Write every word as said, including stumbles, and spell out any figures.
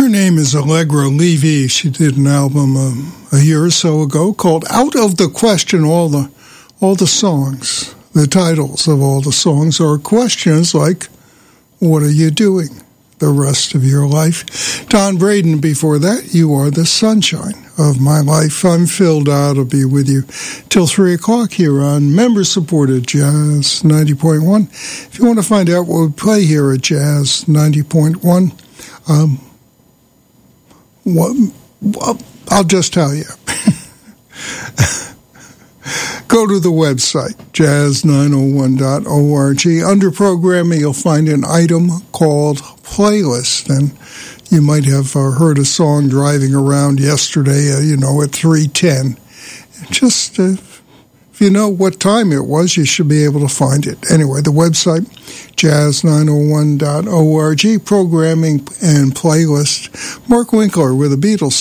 Her name is Allegra Levy. She did an album um, a year or so ago called Out of the Question. All the, all the songs, the titles of all the songs are questions like, what are you doing the rest of your life? Don Braden before that, You Are the Sunshine of My Life. I'm Phil Dodd. I'll be with you till three o'clock here on member-supported Jazz ninety point one. If you want to find out what we play here at Jazz ninety point one, um, what, well, I'll just tell you. Go to the website, jazz nine oh one dot org. Under programming, you'll find an item called Playlist, and you might have uh, heard a song driving around yesterday, uh, you know, at three ten. Just, uh, if you know what time it was, you should be able to find it. Anyway, the website, jazz nine oh one dot org, programming and playlist. Mark Winkler with the Beatles.